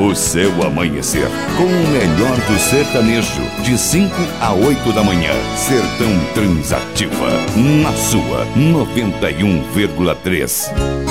O seu amanhecer com o melhor do sertanejo, de 5 a 8 da manhã. Sertão Transativa, na sua 91,3.